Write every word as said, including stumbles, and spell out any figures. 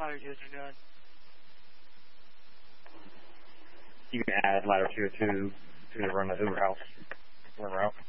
ladder two oh two. You can add ladder two oh two to run the Hoover house. Whatever out.